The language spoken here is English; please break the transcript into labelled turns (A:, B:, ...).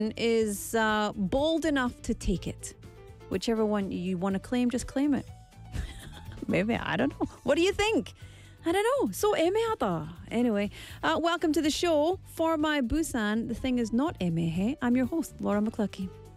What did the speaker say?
A: is bold enough to take it. Whichever one you want to claim, just claim it. Maybe, I don't know. What do you think? I don't know. So 애매하다. Anyway, welcome to the show. For my Busan, the thing is not 애매해. I'm your host, Laura McCluskey.